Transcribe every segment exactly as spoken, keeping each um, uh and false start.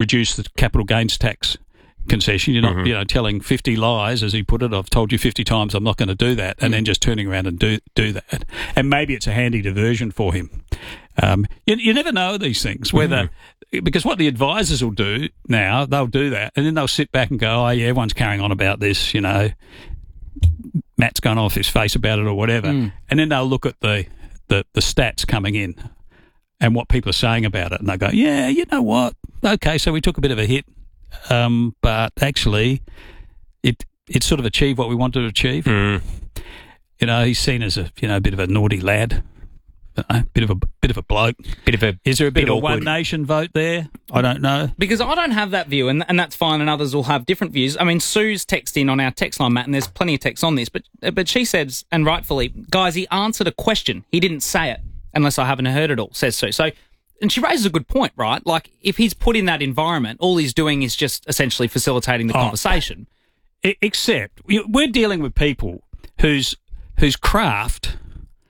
reduce the capital gains tax concession. You're not, Mm-hmm. you know, telling fifty lies, as he put it. I've told you fifty times I'm not going to do that, and then just turning around and do do that. And maybe it's a handy diversion for him. Um, you, you never know these things, whether because what the advisors will do now, they'll do that, and then they'll sit back and go, oh yeah, everyone's carrying on about this, you know, Matt's going off his face about it or whatever, Mm. and then they'll look at the, the the stats coming in and what people are saying about it, and they'll go, yeah, you know what, okay, so we took a bit of a hit. Um, but actually, it it sort of achieved what we wanted to achieve. Mm. You know, he's seen as a you know a bit of a naughty lad, a bit of a bit of a bloke. Bit of a Is there a bit, bit of a awkward. One Nation vote there? I don't know. Because I don't have that view, and, and that's fine, and others will have different views. I mean, Sue's text in on our text line, Matt, and there's plenty of text on this, but but she says, and rightfully, guys, he answered a question. He didn't say it, unless I haven't heard it all, says Sue. So, and she raises a good point, right? Like, if he's put in that environment, all he's doing is just essentially facilitating the Oh. conversation. I, except we're dealing with people whose whose craft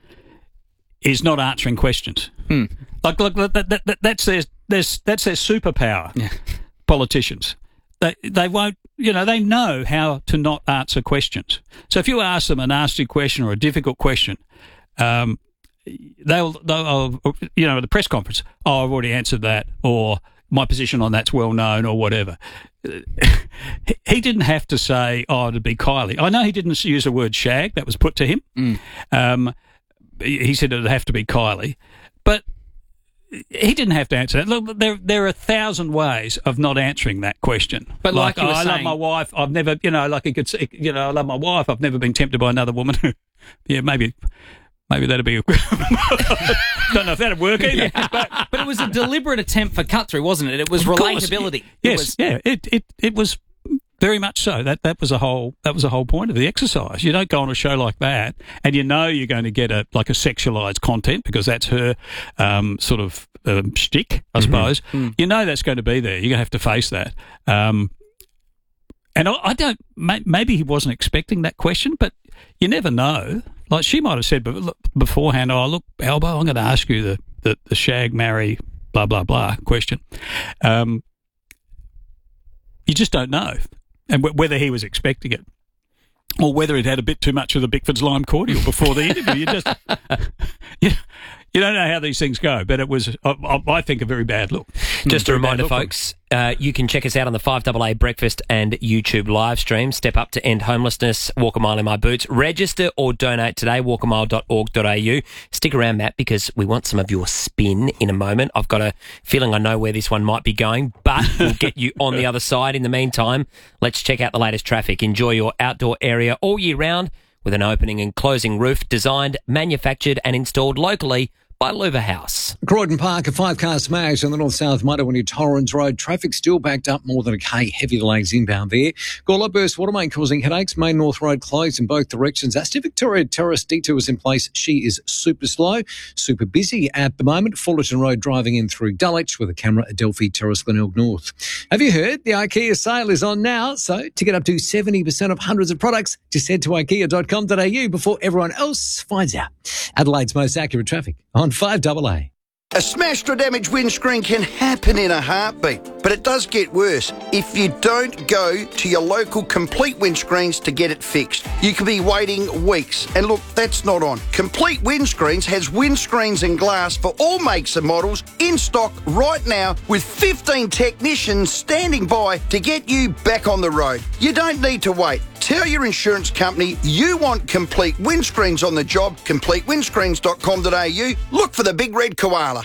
is not answering questions. Hmm. Like, look, that, that, that, that's their, their that's their superpower. Yeah. Politicians, they they won't, you know, they know how to not answer questions. So if you ask them a nasty question or a difficult question, um, they'll, they'll, you know, at the press conference, oh, I've already answered that, or my position on that's well known, or whatever. He didn't have to say, oh, to be Kylie. I know he didn't use the word shag. That was put to him. Mm. Um, he said it would have to be Kylie. But he didn't have to answer that. Look, there, there are a thousand ways of not answering that question. But like you oh, were I love saying- my wife. I've never, you know, like he could say, you know, I love my wife. I've never been tempted by another woman. Yeah, maybe... Maybe that'd be. A, don't know if that'd work either. Yeah. But, But it was a deliberate attempt for cut through, wasn't it? It was Of course. relatability. It Yes, was, yeah, it, it it was very much so. That that was a whole that was the whole point of the exercise. You don't go on a show like that, and you know you're going to get a like a sexualised content because that's her um, sort of um, shtick, I suppose. Mm. You know that's going to be there. You're going to have to face that. Um, and I, I don't. May, maybe he wasn't expecting that question, but you never know. Like she might have said be- look, beforehand, oh, look, Albo, I'm going to ask you the, the, the shag, marry, blah, blah, blah question. Um, you just don't know. And w- whether he was expecting it or whether it had a bit too much of the Bickford's Lime Cordial before the interview. You just, you, you don't know how these things go, but it was, I, I think, a very bad look. Just a Very bad reminder, look. folks, uh, you can check us out on the five A A Breakfast and YouTube live stream. Step up to end homelessness, walk a mile in my boots. Register or donate today, walk a mile dot org dot a u. Stick around, Matt, because we want some of your spin in a moment. I've got a feeling I know where this one might be going, but we'll get you on the other side. In the meantime, let's check out the latest traffic. Enjoy your outdoor area all year round with an opening and closing roof designed, manufactured and installed locally by Louver House. Croydon Park, a five-car smash on the north-south motorway near Torrens Road. Traffic still backed up more than a K. Heavy delays inbound there. Gawler burst water main causing headaches. Main North Road closed in both directions. Astor Victoria Terrace detour is in place. She is super slow, super busy at the moment. Fullerton Road driving in through Dulwich with a camera at Adelphi Terrace, Glenelg North. Have you heard? The IKEA sale is on now. So to get up to seventy percent of hundreds of products, just head to ikea dot com dot a u before everyone else finds out. Adelaide's most accurate traffic on five A A. A smashed or damaged windscreen can happen in a heartbeat, but it does get worse if you don't go to your local Complete Windscreens to get it fixed. You could be waiting weeks, and look, that's not on. Complete Windscreens has windscreens and glass for all makes and models in stock right now with fifteen technicians standing by to get you back on the road. You don't need to wait. Tell your insurance company you want Complete Windscreens on the job, complete windscreens dot com dot a u. Look for the big red koala.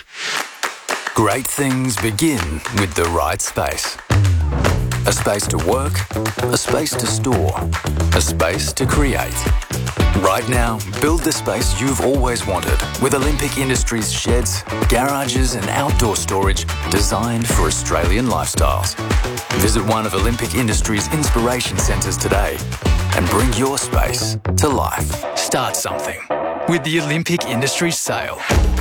Great things begin with the right space. A space to work, a space to store, a space to create. Right now, build the space you've always wanted with Olympic Industries sheds, garages and outdoor storage designed for Australian lifestyles. Visit one of Olympic Industries' inspiration centres today and bring your space to life. Start something with the Olympic Industries sale.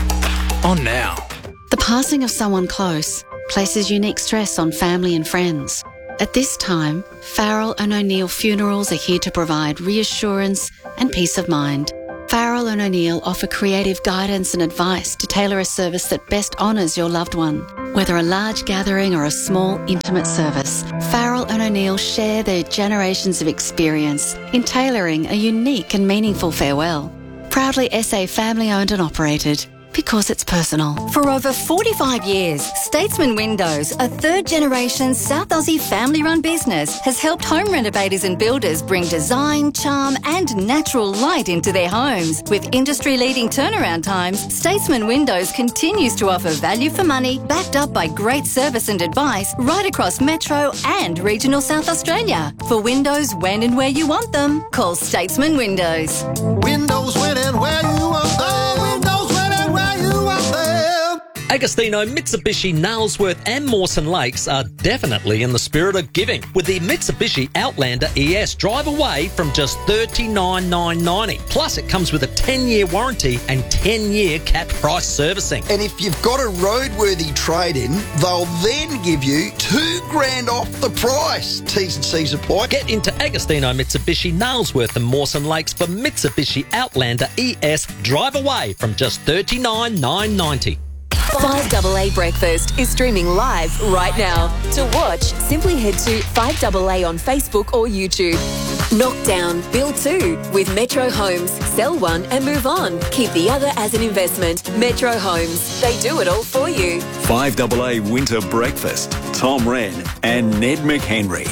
On now. The passing of someone close places unique stress on family and friends. At this time, Farrell and O'Neill Funerals are here to provide reassurance and peace of mind. Farrell and O'Neill offer creative guidance and advice to tailor a service that best honours your loved one. Whether a large gathering or a small, intimate service, Farrell and O'Neill share their generations of experience in tailoring a unique and meaningful farewell. Proudly S A family-owned and operated, because it's personal. For over forty-five years, Statesman Windows, a third-generation South Aussie family-run business, has helped home renovators and builders bring design, charm and natural light into their homes. With industry-leading turnaround times, Statesman Windows continues to offer value for money, backed up by great service and advice right across Metro and regional South Australia. For windows when and where you want them, call Statesman Windows. Windows when and where you want them. Windows when and where you want them. Agostino, Mitsubishi, Nailsworth and Mawson Lakes are definitely in the spirit of giving, with the Mitsubishi Outlander E S drive away from just thirty-nine thousand nine hundred ninety dollars. Plus, it comes with a ten-year warranty and ten-year capped price servicing. And if you've got a roadworthy trade-in, they'll then give you two grand off the price. T's and C's apply. Get into Agostino, Mitsubishi, Nailsworth and Mawson Lakes for Mitsubishi Outlander E S drive away from just thirty-nine thousand nine hundred ninety dollars. five double A Breakfast is streaming live right now. To watch, simply head to five double A on Facebook or YouTube. Knock down, build two with Metro Homes. Sell one and move on. Keep the other as an investment. Metro Homes. They do it all for you. five double A Winter Breakfast. Tom Wren and Ned McHenry.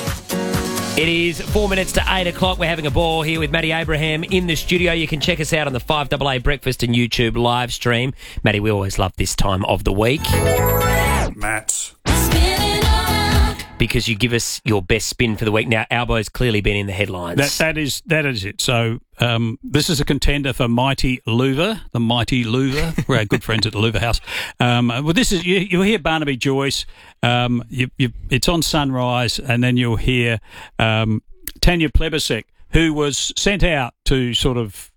It is four minutes to eight o'clock. We're having a ball here with Matty Abraham in the studio. You can check us out on the five double A Breakfast and YouTube live stream. Matty, we always love this time of the week. Matt. Because you give us your best spin for the week. Now, Albo's clearly been in the headlines. That, that is that is it. So um, this is a contender for Mighty Louver, the Mighty Louver. We're our good friends at the Louver House. Um, well, this is you, you'll hear Barnaby Joyce. Um, you, you, it's on Sunrise, and then you'll hear um, Tanya Plibersek, who was sent out to sort of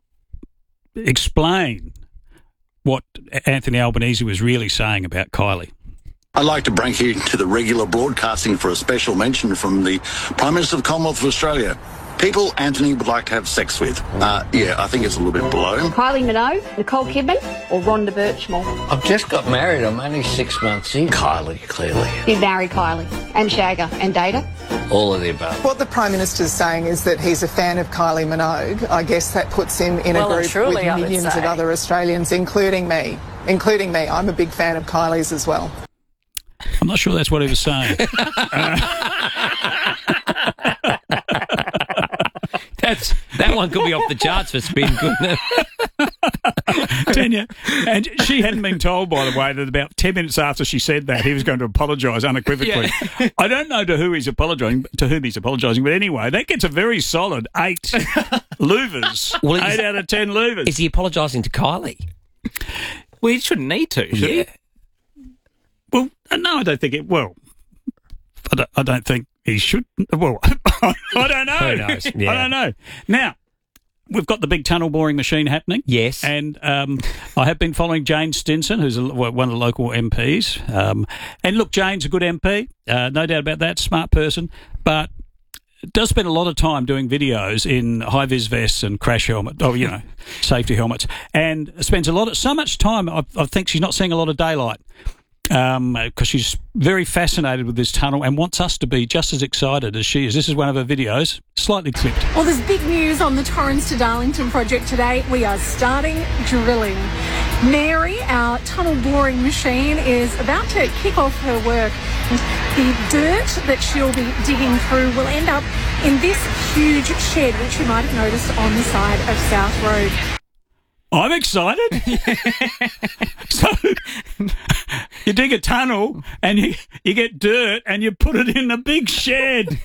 explain what Anthony Albanese was really saying about Kylie. I'd like to bring you to the regular broadcasting for a special mention from the Prime Minister of the Commonwealth of Australia. People Anthony would like to have sex with. Uh, yeah, I think it's a little bit below. Kylie Minogue, Nicole Kidman or Rhonda Birchmore? I've just got married. I'm only six months in. Kylie, clearly. You'd marry Kylie and Shagger and Data? All of the above. What the Prime Minister's saying is that he's a fan of Kylie Minogue. I guess that puts him in well, a group truly, with millions of other Australians, including me. Including me. I'm a big fan of Kylie's as well. I'm not sure that's what he was saying. That's that one could be off the charts for spin, couldn't it? Tanya, and she hadn't been told, by the way, that about ten minutes after she said that, he was going to apologise unequivocally. Yeah. I don't know to who he's apologising, to whom he's apologising, but anyway, that gets a very solid eight louvers. Well, eight out of ten louvers. Is he apologising to Kylie? Well, he shouldn't need to, should yeah. he? Well, no, I don't think it. Well, I don't, I don't think he should. Well, I don't know. Who knows? Yeah. I don't know. Now, we've got the big tunnel boring machine happening. Yes. And um, I have been following Jane Stinson, who's a, one of the local M Ps. Um, and look, Jane's a good M P, uh, no doubt about that, smart person, but does spend a lot of time doing videos in high-vis vests and crash helmet, oh, you know, safety helmets, and spends a lot of, so much time, I, I think she's not seeing a lot of daylight. Um, because she's very fascinated with this tunnel and wants us to be just as excited as she is. This is one of her videos, slightly clipped. Well, there's big news on the Torrens to Darlington project today. We are starting drilling. Mary, our tunnel boring machine, is about to kick off her work. The dirt that she'll be digging through will end up in this huge shed, which you might have noticed on the side of South Road. I'm excited. So you dig a tunnel and you, you get dirt and you put it in a big shed.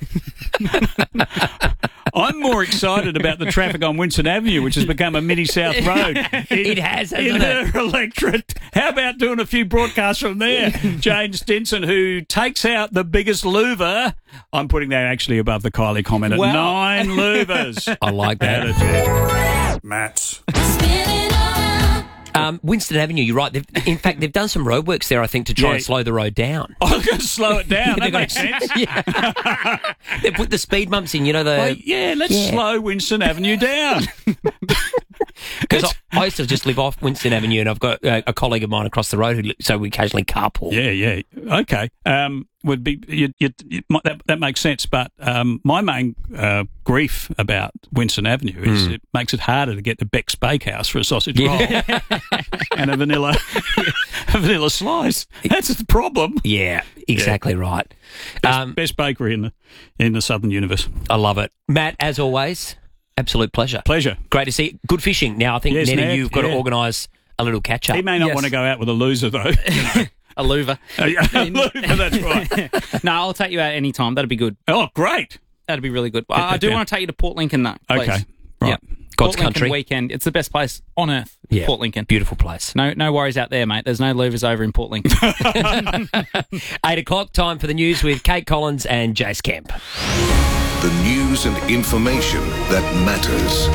I'm more excited about the traffic on Winston Avenue, which has become a mini South Road. It, it has, hasn't in it? her electorate. How about doing a few broadcasts from there? Jane Stinson, who takes out the biggest louver. I'm putting that actually above the Kylie comment at well, nine louvers. I like that. Matt. Um, Winston Avenue, you're right. They've, in fact, they've done some roadworks there, I think, to try Yeah. and slow the road down. I'm going to slow it down. Yeah, That makes sense. Yeah. They put the speed bumps in, you know, the... Well, yeah, let's Yeah. slow Winston Avenue down. Because I, I used to just live off Winston Avenue, and I've got uh, a colleague of mine across the road, who li- so we occasionally carpool. Yeah, yeah. Okay. Um, would be you, you, you, might- that, that makes sense, but um, my main uh, grief about Winston Avenue is Mm. it makes it harder to get to Beck's Bakehouse for a sausage Yeah. roll and a vanilla a vanilla slice. That's the problem. Yeah, exactly Yeah. right. Best, Um, best bakery in the in the southern universe. I love it. Matt, as always, absolute pleasure. Pleasure. Great to see you. Good fishing. Now, I think, Yes, Nettie, Ned, you've got to yeah. organise a little catch-up. He may not Yes. want to go out with a loser though. A louver. Uh, yeah, a loser, that's right. No, I'll take you out any time. That'd be good. Oh, great. That'd be really good. I, I do Yeah. want to take you to Port Lincoln, though. Please. Okay, right. Yep. God's Port Lincoln country. weekend. It's the best place on earth. Yeah. Port Lincoln. Beautiful place. No, no worries out there, mate. There's no louvers over in Port Lincoln. Eight o'clock, time for the news with Kate Collins and Jace Kemp. The news and information that matters.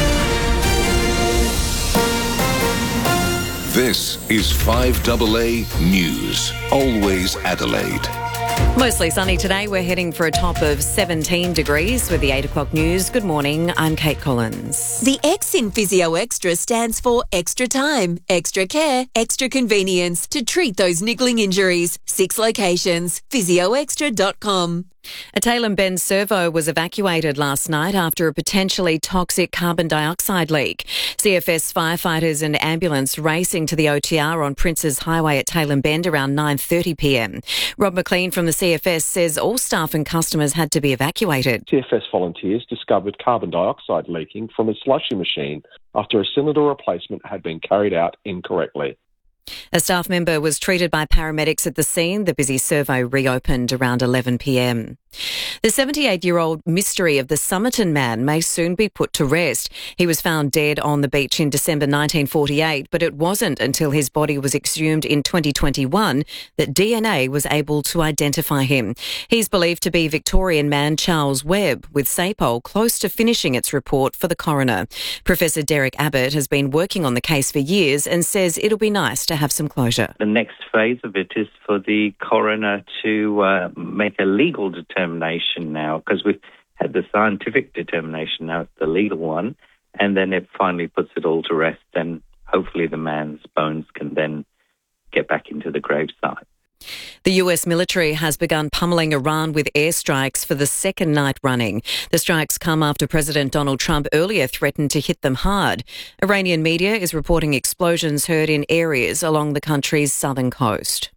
This is five double A News. Always Adelaide. Mostly sunny today. We're heading for a top of seventeen degrees with the eight o'clock news. Good morning. I'm Kate Collins. The X in Physio Extra stands for extra time, extra care, extra convenience to treat those niggling injuries. Six locations. physio extra dot com. A Tailem Bend servo was evacuated last night after a potentially toxic carbon dioxide leak. C F S firefighters and ambulance racing to the O T R on Princes Highway at Tailem Bend around nine thirty p m. Rob McLean from the C F S says all staff and customers had to be evacuated. C F S volunteers discovered carbon dioxide leaking from a slushy machine after a cylinder replacement had been carried out incorrectly. A staff member was treated by paramedics at the scene. The busy servo reopened around eleven p m. The seventy-eight-year-old mystery of the Somerton man may soon be put to rest. He was found dead on the beach in December nineteen forty-eight, but it wasn't until his body was exhumed in twenty twenty-one that D N A was able to identify him. He's believed to be Victorian man Charles Webb, with SAPOL close to finishing its report for the coroner. Professor Derek Abbott has been working on the case for years and says it'll be nice to have some closure. The next phase of it is for the coroner to uh, make a legal determination now, because we've had the scientific determination, now it's the legal one, and then it finally puts it all to rest, and hopefully the man's bones can then get back into the gravesite. The U S military has begun pummelling Iran with airstrikes for the second night running. The strikes come after President Donald Trump earlier threatened to hit them hard. Iranian media is reporting explosions heard in areas along the country's southern coast.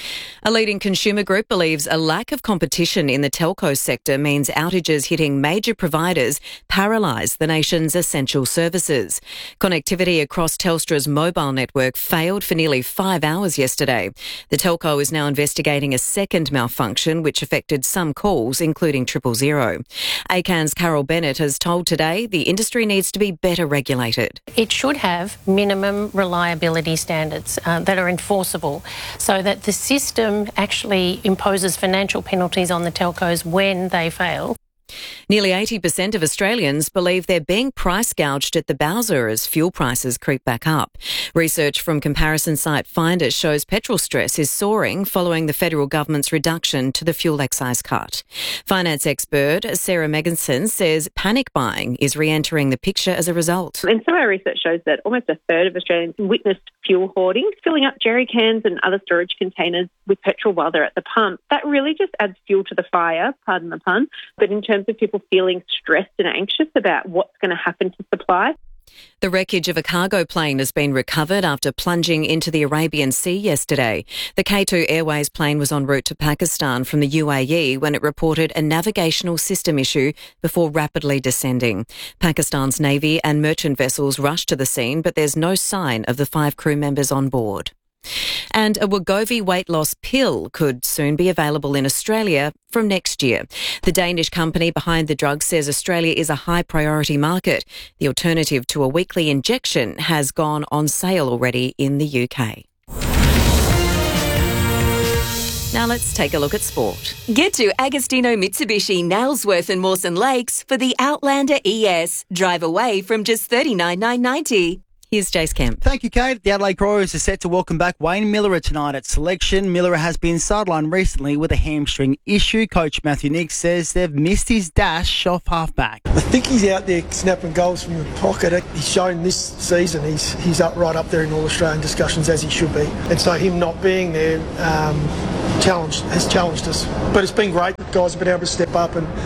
A leading consumer group believes a lack of competition in the telco sector means outages hitting major providers paralyse the nation's essential services. Connectivity across Telstra's mobile network failed for nearly five hours yesterday. The telco is now investigating a second malfunction which affected some calls, including triple zero. A C A N's Carol Bennett has told Today the industry needs to be better regulated. It should have minimum reliability standards uh, that are enforceable so that the system actually imposes financial penalties on the telcos when they fail. Nearly eighty percent of Australians believe they're being price gouged at the Bowser as fuel prices creep back up. Research from comparison site Finder shows petrol stress is soaring following the federal government's reduction to the fuel excise cut. Finance expert Sarah Megginson says panic buying is re-entering the picture as a result. And some of our research shows that almost a third of Australians witnessed fuel hoarding, filling up jerry cans and other storage containers with petrol while they're at the pump. That really just adds fuel to the fire, pardon the pun. But in terms of people feeling stressed and anxious about what's going to happen to supply. The wreckage of a cargo plane has been recovered after plunging into the Arabian Sea yesterday. The K two Airways plane was en route to Pakistan from the U A E when it reported a navigational system issue before rapidly descending. Pakistan's Navy and merchant vessels rushed to the scene, but there's no sign of the five crew members on board. And a Wegovy weight loss pill could soon be available in Australia from next year. The Danish company behind the drug says Australia is a high priority market. The alternative to a weekly injection has gone on sale already in the U K. Now let's take a look at sport. Get to Agostino Mitsubishi, Nailsworth and Mawson Lakes for the Outlander E S. Drive away from just thirty-nine thousand nine hundred ninety dollars. Here's Jace Kemp. Thank you, Kate. The Adelaide Crows are set to welcome back Wayne Miller tonight at selection. Miller has been sidelined recently with a hamstring issue. Coach Matthew Nicks says they've missed his dash off halfback. I think he's out there snapping goals from the pocket. He's shown this season he's he's up right up there in all Australian discussions, as he should be. And so him not being there um, challenged has challenged us. But it's been great. The guys have been able to step up and...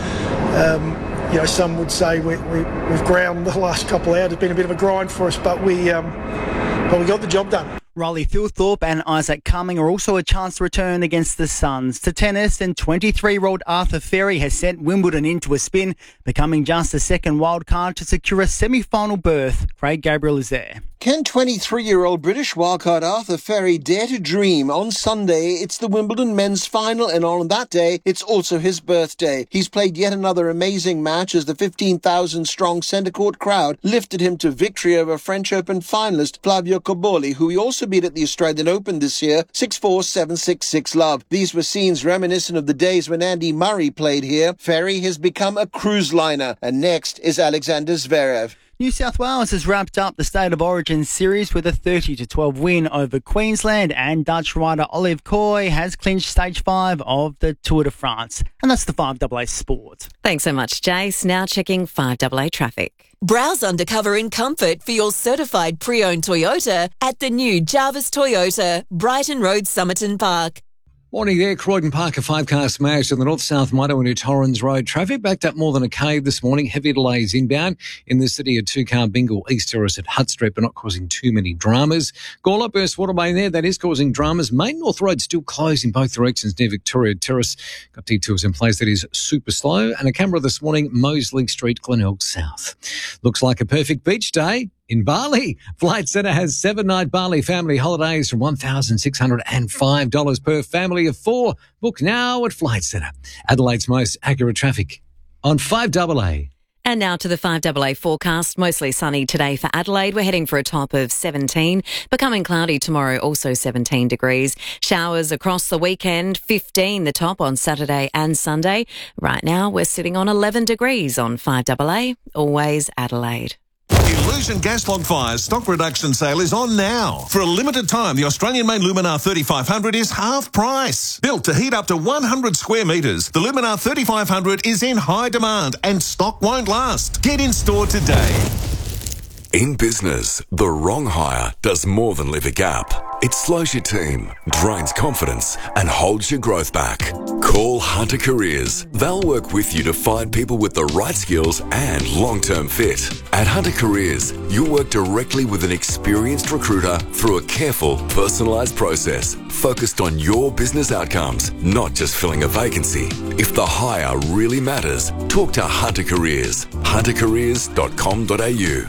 Um, You know, some would say we, we, we've ground the last couple of hours. It's been a bit of a grind for us, but we, um, but we got the job done. Riley Thilthorpe and Isaac Cumming are also a chance to return against the Suns. To tennis, and twenty-three-year-old Arthur Ferry has sent Wimbledon into a spin, becoming just the second wildcard to secure a semi-final berth. Craig Gabriel is there. Can twenty-three-year-old British wildcard Arthur Ferry dare to dream? On Sunday, it's the Wimbledon men's final, and on that day, it's also his birthday. He's played yet another amazing match as the fifteen thousand strong centre court crowd lifted him to victory over French Open finalist Flavio Cobolli, who he also beat at the Australian Open this year, six four, seven six, six love. These were scenes reminiscent of the days when Andy Murray played here. Ferry has become a cruise liner, and next is Alexander Zverev. New South Wales has wrapped up the State of Origin series with a thirty to twelve win over Queensland, and Dutch rider Olive Koy has clinched stage five of the Tour de France. And that's the five double A Sport. Thanks so much, Jace. Now checking five double A traffic. Browse undercover in comfort for your certified pre-owned Toyota at the new Jarvis Toyota, Brighton Road, Somerton Park. Morning there, Croydon Park, a five-car smash on the north-south motorway into Torrens Road. Traffic backed up more than a cave this morning. Heavy delays inbound in the city. A two-car bingle east terrace at Hutt Street, but not causing too many dramas. Gawler Burst Waterway there, that is causing dramas. Main North Road still closed in both directions near Victoria Terrace. Got detours in place that is super slow. And a camera this morning, Moseley Street, Glenelg South. Looks like a perfect beach day in Bali. Flight Centre has seven-night Bali family holidays from one thousand six hundred five dollars per family of four. Book now at Flight Centre. Adelaide's most accurate traffic on five double A. And now to the five double A forecast. Mostly sunny today for Adelaide. We're heading for a top of seventeen. Becoming cloudy tomorrow, also seventeen degrees. Showers across the weekend, fifteen the top on Saturday and Sunday. Right now, we're sitting on eleven degrees on five double A. Always Adelaide. Illusion Gas Log Fire's stock reduction sale is on now. For a limited time, the Australian-made Luminar thirty-five hundred is half price. Built to heat up to one hundred square metres, the Luminar thirty-five hundred is in high demand and stock won't last. Get in store today. In business, the wrong hire does more than leave a gap. It slows your team, drains confidence, and holds your growth back. Call Hunter Careers. They'll work with you to find people with the right skills and long-term fit. At Hunter Careers, you'll work directly with an experienced recruiter through a careful, personalised process focused on your business outcomes, not just filling a vacancy. If the hire really matters, talk to Hunter Careers. hunter careers dot com dot a u.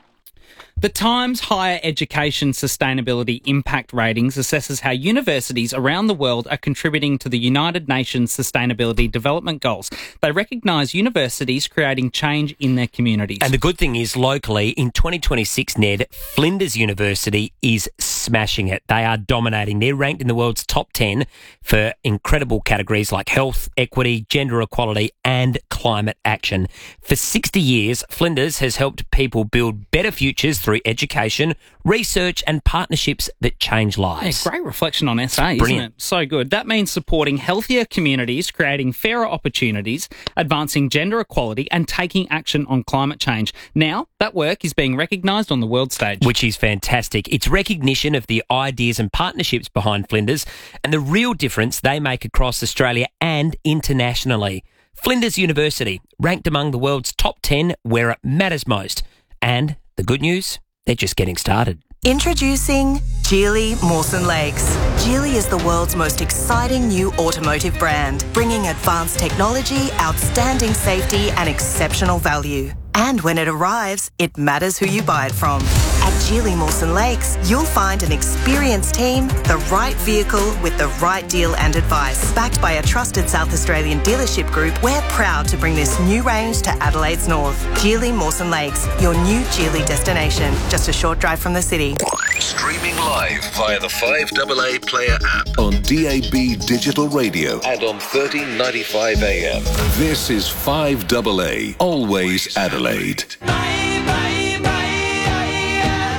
The Times Higher Education Sustainability Impact Ratings assesses how universities around the world are contributing to the United Nations Sustainability Development Goals. They recognise universities creating change in their communities. And the good thing is, locally, in twenty twenty-six, Ned, Flinders University is smashing it. They are dominating. They're ranked in the world's top ten for incredible categories like health, equity, gender equality and climate action. For sixty years, Flinders has helped people build better futures through education, research and partnerships that change lives. Yeah, great reflection on S A, isn't it? So good. That means supporting healthier communities, creating fairer opportunities, advancing gender equality and taking action on climate change. Now, that work is being recognised on the world stage. Which is fantastic. It's recognition of the ideas and partnerships behind Flinders and the real difference they make across Australia and internationally. Flinders University, ranked among the world's top ten where it matters most. And the good news, they're just getting started. Introducing Geely Mawson Lakes. Geely is the world's most exciting new automotive brand, bringing advanced technology, outstanding safety and exceptional value. And when it arrives, it matters who you buy it from. At Geely Mawson Lakes, you'll find an experienced team, the right vehicle with the right deal and advice. Backed by a trusted South Australian dealership group, we're proud to bring this new range to Adelaide's north. Geely Mawson Lakes, your new Geely destination, just a short drive from the city. Streaming live via the five double A Player app on D A B Digital Radio and on thirteen ninety-five A M. This is five double A, always Adelaide.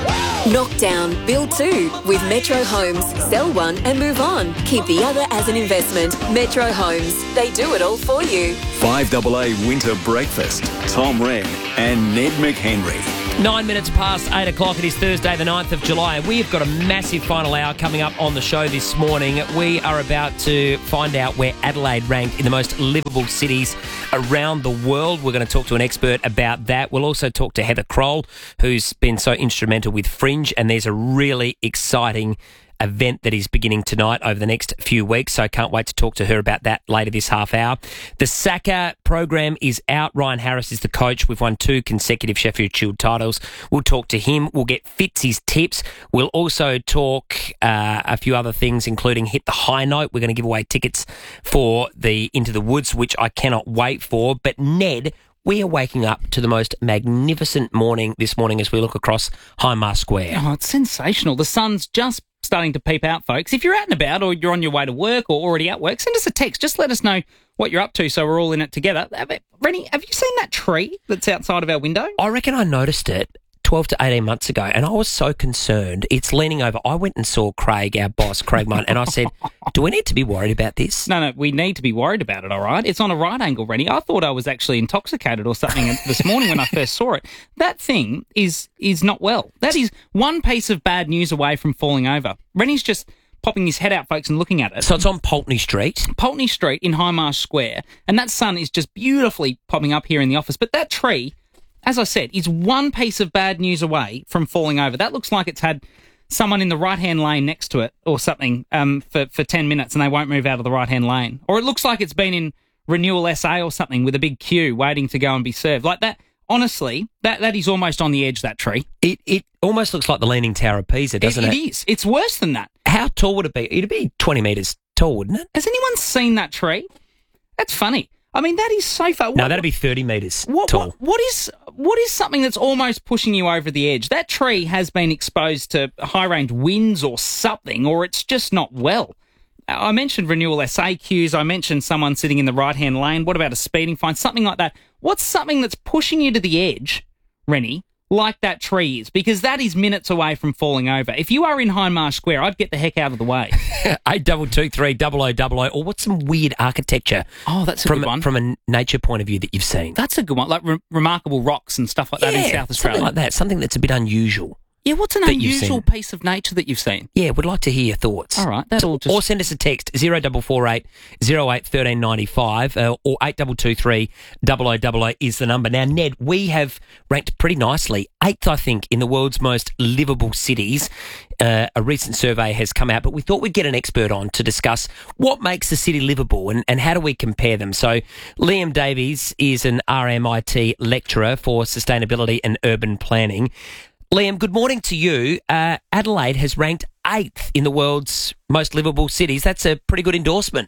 Knock down, build two with Metro Homes. Sell one and move on. Keep the other as an investment. Metro Homes. They do it all for you. five double A Winter Breakfast. Tom Wren and Ned McHenry. Nine minutes past eight o'clock. It is Thursday, the ninth of July, and we've got a massive final hour coming up on the show this morning. We are about to find out where Adelaide ranked in the most livable cities around the world. We're going to talk to an expert about that. We'll also talk to Heather Kroll, who's been so instrumental with Fringe, and there's a really exciting event that is beginning tonight over the next few weeks, so I can't wait to talk to her about that later this half hour. The Saka program is out. Ryan Harris is the coach. We've won two consecutive Sheffield Shield titles. We'll talk to him. We'll get Fitz's tips. We'll also talk uh, a few other things, including Hit the High Note. We're going to give away tickets for the Into the Woods, which I cannot wait for. But Ned, we are waking up to the most magnificent morning this morning as we look across Highmarsh Square. Oh, it's sensational. The sun's just starting to peep out, folks. If you're out and about or you're on your way to work or already at work, send us a text. Just let us know what you're up to so we're all in it together. Rennie, have you seen that tree that's outside of our window? I reckon I noticed it twelve to eighteen months ago, and I was so concerned. It's leaning over. I went and saw Craig, our boss, Craig Munn, and I said, do we need to be worried about this? No, no, we need to be worried about it, all right? It's on a right angle, Rennie. I thought I was actually intoxicated or something this morning when I first saw it. That thing is is not well. That is one piece of bad news away from falling over. Rennie's just popping his head out, folks, and looking at it. So it's on Pulteney Street? Pulteney Street in Highmarsh Square, and that sun is just beautifully popping up here in the office. But that tree, as I said, is one piece of bad news away from falling over. That looks like it's had someone in the right-hand lane next to it or something um, for, for ten minutes and they won't move out of the right-hand lane. Or it looks like it's been in Renewal S A or something with a big queue waiting to go and be served. Like that, honestly, that, that is almost on the edge, that tree. It it almost looks like the Leaning Tower of Pisa, doesn't it? It, it is. It's worse than that. How tall would it be? It'd be twenty metres tall, wouldn't it? Has anyone seen that tree? That's funny. I mean, that is so far. No, that'd be thirty metres what, tall. What, what is what is something that's almost pushing you over the edge? That tree has been exposed to high-range winds or something, or it's just not well. I mentioned Renewal S A queues. I mentioned someone sitting in the right-hand lane. What about a speeding fine? Something like that. What's something that's pushing you to the edge, Rennie, like that tree is? Because that is minutes away from falling over. If you are in Highmarsh Square, I'd get the heck out of the way. eight two two three, double oh double oh, or what's some weird architecture? Oh, that's a from, good one. From a nature point of view that you've seen. That's a good one, like re- remarkable rocks and stuff like that yeah, in South Australia. Something like that, something that's a bit unusual. Yeah, what's an unusual piece of nature that you've seen? Yeah, we'd like to hear your thoughts. All right, that'll just... Or send us a text, zero four four eight, zero eight one three nine five, uh, or eight two two three, double oh double oh is the number. Now, Ned, we have ranked pretty nicely, eighth, I think, in the world's most livable cities. Uh, a recent survey has come out, but we thought we'd get an expert on to discuss what makes a city livable and, and how do we compare them. So Liam Davies is an R M I T lecturer for sustainability and urban planning. Liam, good morning to you. Uh, Adelaide has ranked eighth in the world's most livable cities. That's a pretty good endorsement.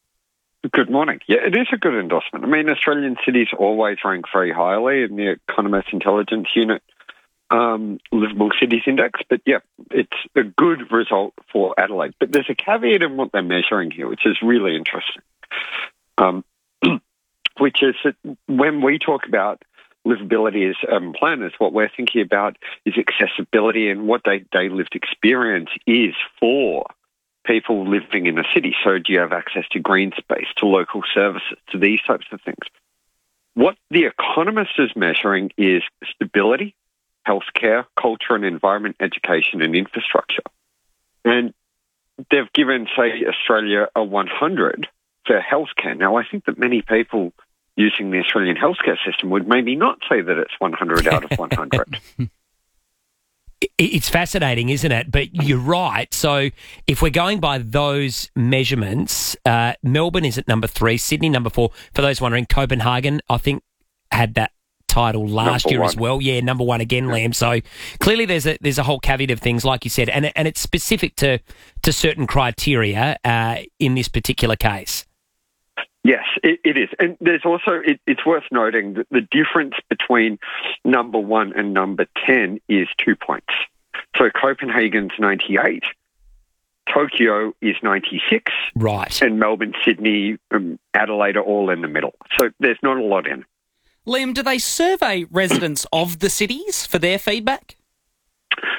Good morning. Yeah, it is a good endorsement. I mean, Australian cities always rank very highly in the Economist Intelligence Unit um, Livable Cities Index. But, yeah, it's a good result for Adelaide. But there's a caveat in what they're measuring here, which is really interesting, um, which is that when we talk about livability as urban planners, what we're thinking about is accessibility and what they, they lived experience is for people living in a city. So do you have access to green space, to local services, to these types of things? What The Economist is measuring is stability, healthcare, culture and environment, education and infrastructure. And they've given, say, Australia a one hundred for healthcare. Now, I think that many people using the Australian healthcare system would maybe not say that it's one hundred out of one hundred. It's fascinating, isn't it? But you're right. So if we're going by those measurements, uh, Melbourne is at number three, Sydney number four. For those wondering, Copenhagen, I think, had that title last number year one. As well. Yeah, number one again, yeah. Liam. So clearly there's a there's a whole caveat of things, like you said, and and it's specific to, to certain criteria uh, in this particular case. Yes, it, it is. And there's also, it, it's worth noting that the difference between number one and number ten is two points. So Copenhagen's ninety-eight, Tokyo is ninety-six. Right. And Melbourne, Sydney, um, Adelaide are all in the middle. So there's not a lot in. Liam, do they survey residents of the cities for their feedback?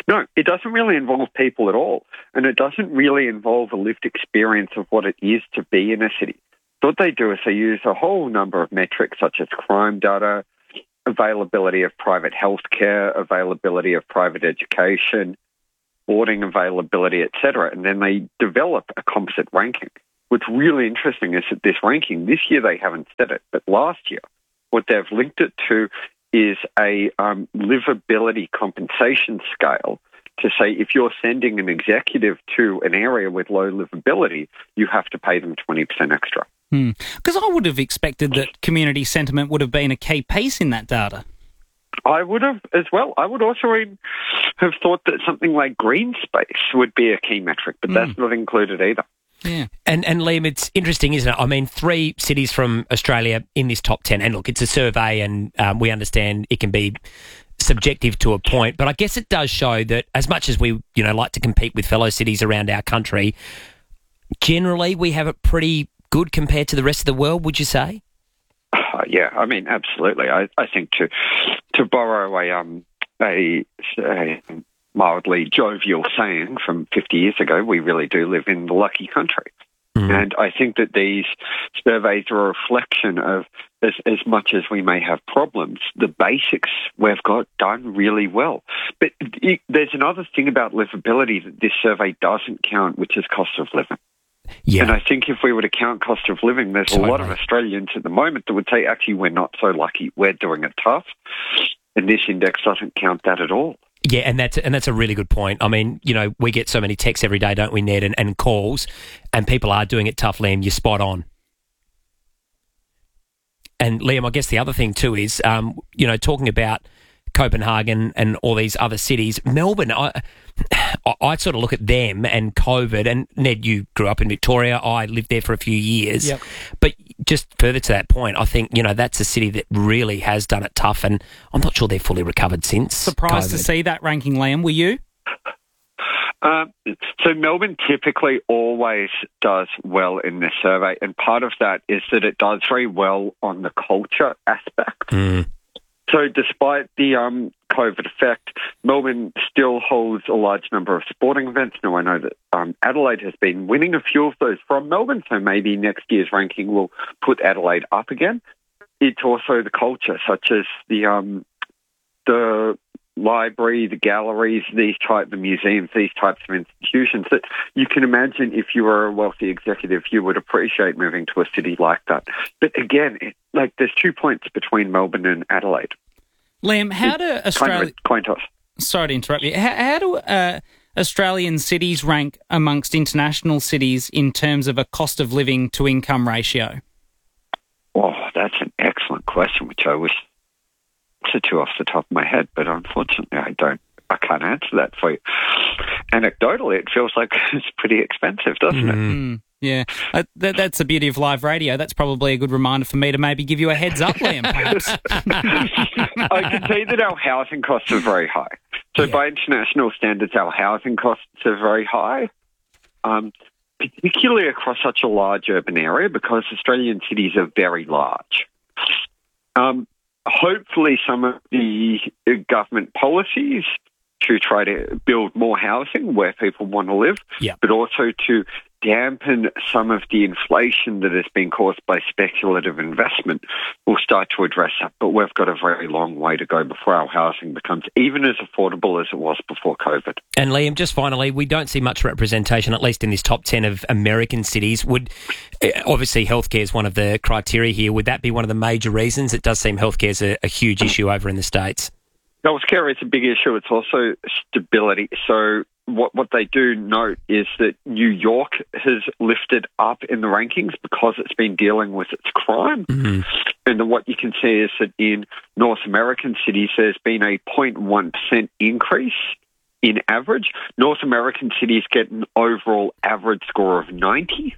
No, it doesn't really involve people at all. And it doesn't really involve a lived experience of what it is to be in a city. So what they do is they use a whole number of metrics such as crime data, availability of private healthcare, availability of private education, boarding availability, et cetera. And then they develop a composite ranking. What's really interesting is that this ranking, this year they haven't set it, but last year, what they've linked it to is a um, livability compensation scale to say if you're sending an executive to an area with low livability, you have to pay them twenty percent extra. Because I would have expected that community sentiment would have been a key piece in that data. I would have as well. I would also have thought that something like green space would be a key metric, but mm. that's not included either. Yeah. And, and Liam, it's interesting, isn't it? I mean, three cities from Australia in this top ten. And look, it's a survey and um, we understand it can be subjective to a point, but I guess it does show that as much as we, you know, like to compete with fellow cities around our country, generally we have it pretty good compared to the rest of the world, would you say? Uh, yeah, I mean, absolutely. I, I think to to borrow a um a, a mildly jovial saying from fifty years ago, we really do live in the lucky country. Mm. And I think that these surveys are a reflection of, as, as much as we may have problems, the basics we've got done really well. But it, there's another thing about livability that this survey doesn't count, which is cost of living. Yeah. And I think if we were to count cost of living, there's totally. a lot of Australians at the moment that would say, actually, we're not so lucky. We're doing it tough. And this index doesn't count that at all. Yeah, and that's and that's a really good point. I mean, you know, we get so many texts every day, don't we, Ned, and, and calls, and people are doing it tough, Liam. You're spot on. And, Liam, I guess the other thing too is, um, you know, talking about Copenhagen and all these other cities, Melbourne, I, I sort of look at them and COVID, and Ned, you grew up in Victoria. I lived there for a few years. Yep. But just further to that point, I think, you know, that's a city that really has done it tough, and I'm not sure they're fully recovered since. Surprised COVID. to see that ranking, Liam. Were you? Uh, so Melbourne typically always does well in this survey, and part of that is that it does very well on the culture aspect. Mm. So despite the um, COVID effect, Melbourne still holds a large number of sporting events. Now, I know that um, Adelaide has been winning a few of those from Melbourne, so maybe next year's ranking will put Adelaide up again. It's also the culture, such as the um, the library, the galleries, these type, the museums, these types of institutions that you can imagine if you were a wealthy executive, you would appreciate moving to a city like that. But again, it, like there's two points between Melbourne and Adelaide. Liam, how do Australia... Coin toss. Sorry to interrupt you. How, how do uh, Australian cities rank amongst international cities in terms of a cost of living to income ratio? Oh, that's an excellent question, which I wish to two off the top of my head, but unfortunately I don't. I can't answer that for you. Anecdotally, it feels like it's pretty expensive, doesn't it? Mm, yeah, uh, that, that's the beauty of live radio. That's probably a good reminder for me to maybe give you a heads up, Liam, perhaps. I can see that our housing costs are very high. So yeah. By international standards, our housing costs are very high, um, particularly across such a large urban area because Australian cities are very large. Um, hopefully some of the government policies to try to build more housing where people want to live, yeah. but also to dampen some of the inflation that has been caused by speculative investment will start to address that. But we've got a very long way to go before our housing becomes even as affordable as it was before COVID. And Liam, just finally, we don't see much representation, at least in this top ten of American cities. Would obviously healthcare is one of the criteria here. Would that be one of the major reasons? It does seem healthcare is a, a huge issue over in the States. Healthcare is a big issue. It's also stability. So what what they do note is that New York has lifted up in the rankings because it's been dealing with its crime. Mm-hmm. And then what you can see is that in North American cities, there's been a zero point one percent increase in average. North American cities get an overall average score of ninety.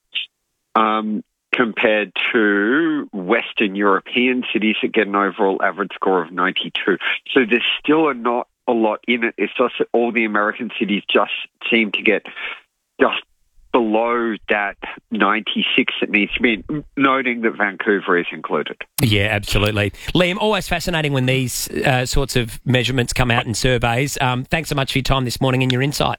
Um, compared to Western European cities that get an overall average score of ninety-two. So there's still a not a lot in it. It's just that all the American cities just seem to get just below that ninety-six that needs to be, noting that Vancouver is included. Yeah, absolutely. Liam, always fascinating when these uh, sorts of measurements come out in surveys. Um, thanks so much for your time this morning and your insight.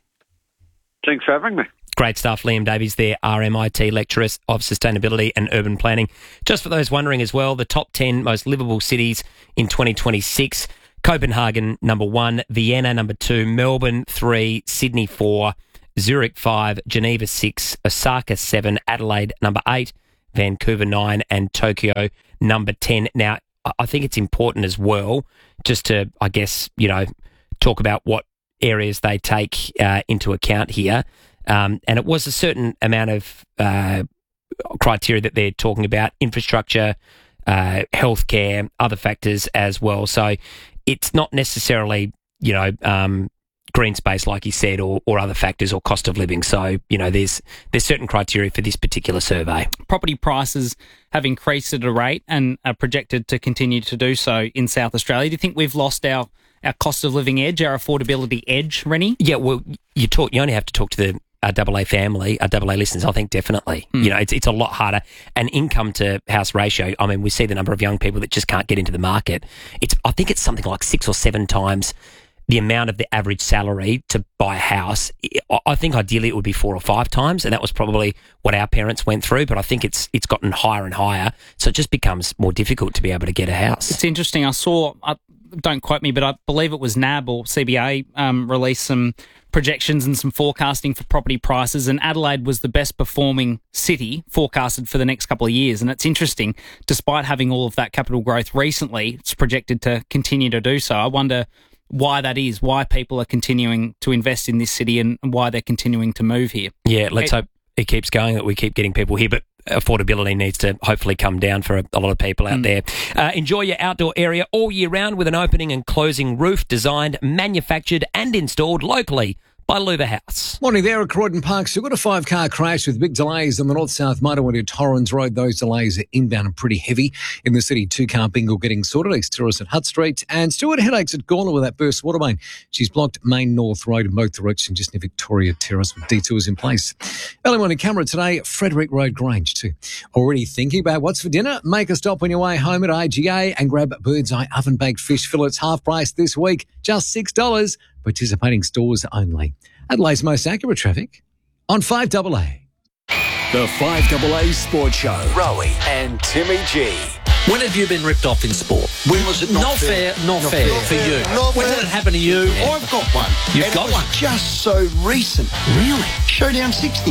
Thanks for having me. Great stuff. Liam Davies there, R M I T Lecturer of Sustainability and Urban Planning. Just for those wondering as well, the top ten most livable cities in twenty twenty-six. Copenhagen, number one. Vienna, number two. Melbourne, three. Sydney, four. Zurich, five. Geneva, six. Osaka, seven. Adelaide, number eight. Vancouver, nine. And Tokyo, number ten. Now, I think it's important as well just to, I guess, you know, talk about what areas they take uh, into account here. Um, and it was a certain amount of uh, criteria that they're talking about, infrastructure, uh, healthcare, other factors as well. So it's not necessarily, you know, um, green space, like you said, or, or other factors or cost of living. So, you know, there's there's certain criteria for this particular survey. Property prices have increased at a rate and are projected to continue to do so in South Australia. Do you think we've lost our, our cost of living edge, our affordability edge, Rennie? Yeah, well, you talk. You only have to talk to the A A A family, A A A listeners, I think definitely. Mm. You know, it's it's a lot harder. And income to house ratio, I mean, we see the number of young people that just can't get into the market. It's I think it's something like six or seven times the amount of the average salary to buy a house. I think ideally it would be four or five times, and that was probably what our parents went through, but I think it's it's gotten higher and higher, so it just becomes more difficult to be able to get a house. It's interesting. I saw, uh, don't quote me, but I believe it was N A B or C B A um, released some projections and some forecasting for property prices, and Adelaide was the best performing city forecasted for the next couple of years. And it's interesting, despite having all of that capital growth recently, it's projected to continue to do so. I wonder why that is, why people are continuing to invest in this city and why they're continuing to move here. Yeah, let's it, hope it keeps going, that we keep getting people here, but affordability needs to hopefully come down for a, a lot of people out mm. there. Uh, enjoy your outdoor area all year round with an opening and closing roof designed, manufactured and installed locally by Luva House. Morning there at Croydon Park. So we've got a five-car crash with big delays on the north-south motorway to Torrens Road. Those delays are inbound and pretty heavy. In the city, two-car bingle getting sorted. East Terrace at Hutt Street. And Stuart headaches at Gawler with that burst water main. She's blocked Main North Road and both directions just near Victoria Terrace with detours in place. Early morning camera today, Frederick Road Grange too. Already thinking about what's for dinner? Make a stop on your way home at I G A and grab Bird's Eye oven-baked fish fillets half price this week. Just six dollars. Participating stores only. Adelaide's most accurate traffic on five double A. The five double A Sports Show. Rowie and Timmy G. When have you been ripped off in sport? When was it not, not fair? fair? Not, not fair, fair for you. Not when fair. did it happen to you? Yeah. I've got one. You've and got it was one? Just so recent. Really? Showdown sixty.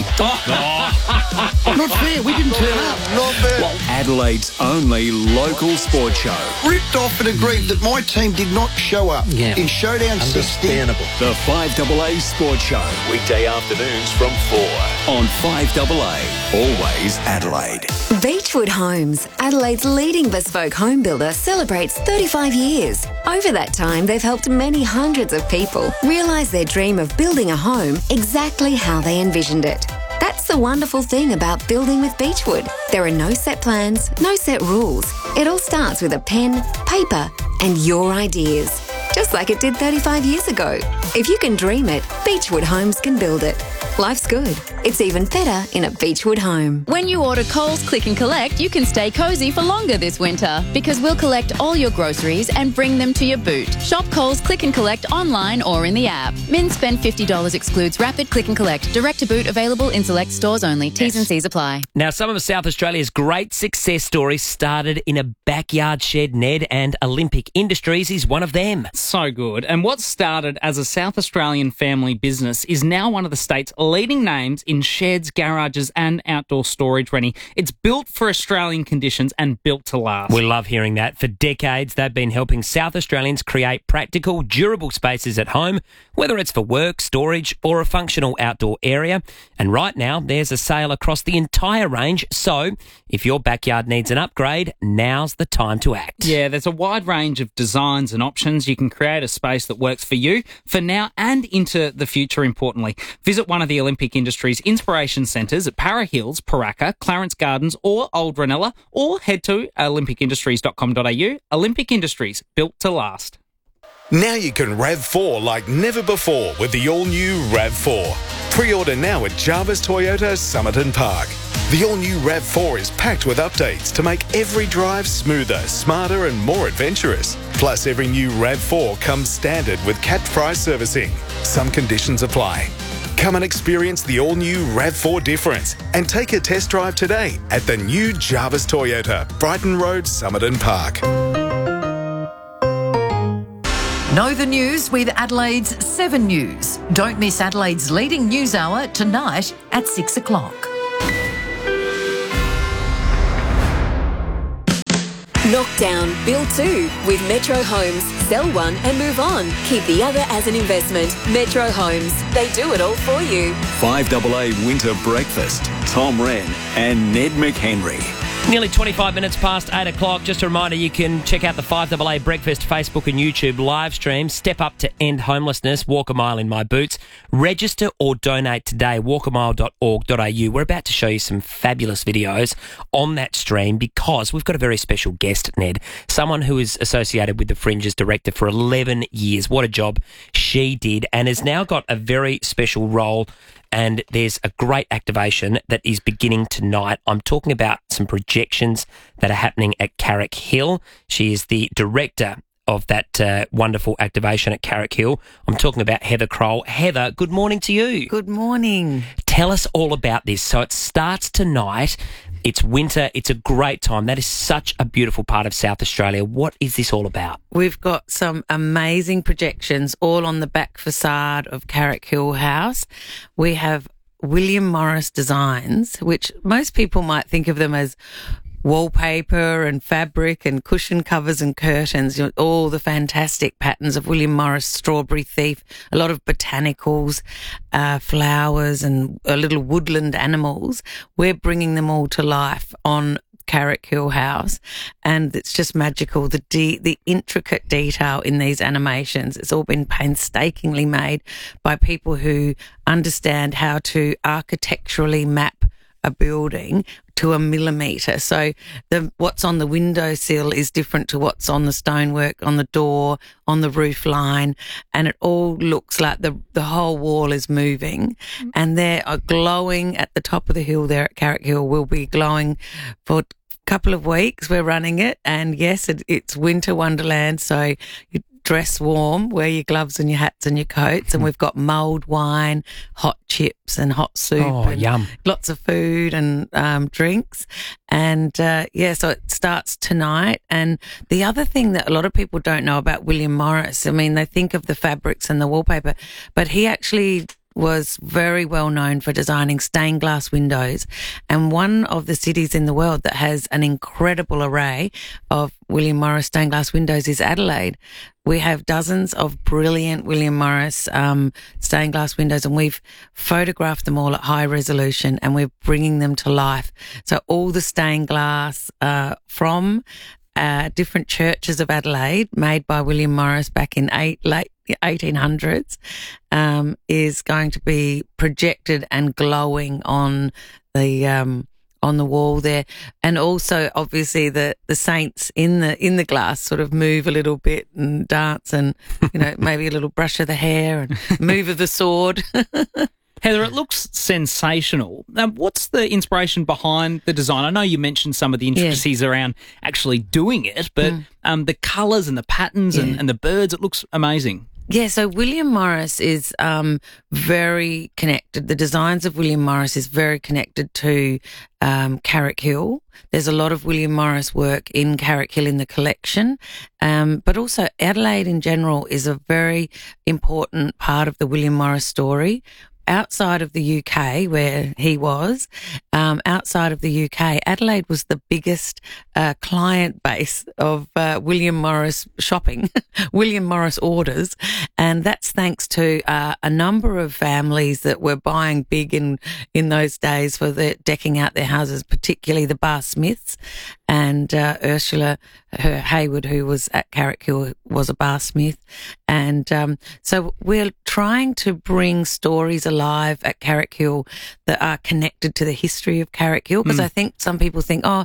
Oh. Not fair. We didn't turn up. Not fair. Well, Adelaide's only local sports show. Ripped off and aggrieved that my team did not show up yeah. in Showdown sixty. Understandable. The five double A Sports Show. Weekday afternoons from four on five double A. Always Adelaide. Beechwood Homes, Adelaide's leading bespoke home builder, celebrates thirty-five years. Over that time, they've helped many hundreds of people realise their dream of building a home exactly how they envisioned it. That's the wonderful thing about building with Beechwood. There are no set plans, no set rules. It all starts with a pen, paper, and your ideas. Just like it did thirty-five years ago. If you can dream it, Beechwood Homes can build it. Life's good. It's even better in a Beechwood home. When you order Coles Click and Collect, you can stay cosy for longer this winter because we'll collect all your groceries and bring them to your boot. Shop Coles Click and Collect online or in the app. Min spend fifty dollars excludes rapid click and collect. Direct to boot available in select stores only. T's and C's apply. Now, some of South Australia's great success stories started in a backyard shed, Ned, and Olympic Industries is one of them. So good. And what started as a South Australian family business is now one of the state's leading names in sheds, garages and outdoor storage, Rennie. It's built for Australian conditions and built to last. We love hearing that. For decades, they've been helping South Australians create practical, durable spaces at home, whether it's for work, storage or a functional outdoor area. And right now, there's a sale across the entire range. So if your backyard needs an upgrade, now's the time to act. Yeah, there's a wide range of designs and options. You can create a space that works for you for now and into the future, importantly. Visit one of the Olympic Industries Inspiration Centres at Para Hills, Paraka, Clarence Gardens or Old Ranella, or head to olympic industries dot com dot a u. Olympic Industries, built to last. Now you can RAV four like never before with the all-new RAV four. Pre-order now at Jarvis Toyota Somerton Park. The all-new RAV four is packed with updates to make every drive smoother, smarter and more adventurous. Plus, every new RAV four comes standard with capped price servicing. Some conditions apply. Come and experience the all-new RAV four difference and take a test drive today at the new Jarvis Toyota, Brighton Road, Somerton Park. Know the news with Adelaide's seven News. Don't miss Adelaide's leading news hour tonight at six o'clock. Knockdown, build two with Metro Homes. Sell one and move on. Keep the other as an investment. Metro Homes. They do it all for you. five double A Winter Breakfast. Tom Wren and Ned McHenry. Nearly twenty-five minutes past eight o'clock. Just a reminder, you can check out the five double A Breakfast Facebook and YouTube live stream. Step up to end homelessness. Walk a mile in my boots. Register or donate today. walk a mile dot org dot a u. We're about to show you some fabulous videos on that stream because we've got a very special guest, Ned. Someone who is associated with the Fringe as director for eleven years. What a job she did, and has now got a very special role. And there's a great activation that is beginning tonight. I'm talking about some projections that are happening at Carrick Hill. She is the director of that uh, wonderful activation at Carrick Hill. I'm talking about Heather Kroll. Heather, good morning to you. Good morning. Tell us all about this. So it starts tonight. It's winter. It's a great time. That is such a beautiful part of South Australia. What is this all about? We've got some amazing projections all on the back facade of Carrick Hill House. We have William Morris designs, which most people might think of them as wallpaper and fabric and cushion covers and curtains, you know, all the fantastic patterns of William Morris, Strawberry Thief, a lot of botanicals, uh, flowers and uh, little woodland animals. We're bringing them all to life on Carrick Hill House, and it's just magical. The de- the intricate detail in these animations, it's all been painstakingly made by people who understand how to architecturally map a building to a millimetre. So the what's on the windowsill is different to what's on the stonework, on the door, on the roof line, and it all looks like the the whole wall is moving. And they are glowing at the top of the hill there at Carrick Hill. Will be glowing for a couple of weeks. We're running it, and yes, it, it's winter wonderland. So you dress warm, wear your gloves and your hats and your coats, and we've got mulled wine, hot chips and hot soup. Oh, and yum. Lots of food and um, drinks. And, uh, yeah, so it starts tonight. And the other thing that a lot of people don't know about William Morris, I mean, they think of the fabrics and the wallpaper, but he actually was very well known for designing stained glass windows, and one of the cities in the world that has an incredible array of William Morris stained glass windows is Adelaide. We have dozens of brilliant William Morris um, stained glass windows, and we've photographed them all at high resolution, and we're bringing them to life. So all the stained glass uh, from uh, different churches of Adelaide, made by William Morris back in eight, late eighteen hundreds, um, is going to be projected and glowing on the um, on the wall there. And also, obviously, the, the saints in the in the glass sort of move a little bit and dance, and you know, maybe a little brush of the hair and move of the sword. Heather, it looks sensational. Um, what's the inspiration behind the design? I know you mentioned some of the intricacies yeah. around actually doing it, but mm. um, the colours and the patterns yeah. and, and the birds, it looks amazing. Yeah, so William Morris is um, very connected. The designs of William Morris is very connected to um, Carrick Hill. There's a lot of William Morris work in Carrick Hill in the collection, um, but also Adelaide in general is a very important part of the William Morris story. Outside of the U K, where he was, um, outside of the U K, Adelaide was the biggest uh, client base of uh, William Morris shopping, William Morris orders, and that's thanks to uh, a number of families that were buying big in in those days for the decking out their houses, particularly the Bar Smiths, and uh, Ursula her Hayward, who was at Carrick Hill, was a Bar Smith, and um, so we're trying to bring stories alive at Carrick Hill that are connected to the history of Carrick Hill, because mm. I think some people think, oh,